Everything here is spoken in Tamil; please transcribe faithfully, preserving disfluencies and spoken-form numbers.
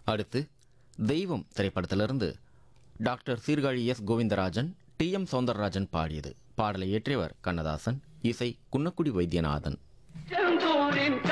அடுத்து தெய்வம் திரைப்படத்திலிருந்து doctor Sirkazhi S Govindarajan D M Soundararajan பாடியது. பாடலை இயற்றியவர் கண்ணதாசன், இசை குன்னக்குடி வைத்தியநாதன். செந்தூரின்